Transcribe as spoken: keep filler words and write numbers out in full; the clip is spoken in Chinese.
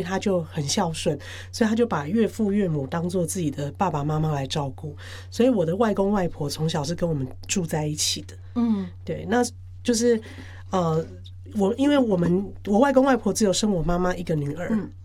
他就很孝顺，所以他就把岳父岳母当做自己的爸爸妈妈来照顾。所以我的外公外婆从小是跟我们住在一起的。嗯，对，那就是呃，我因为我们我外公外婆只有生我妈妈一个女儿，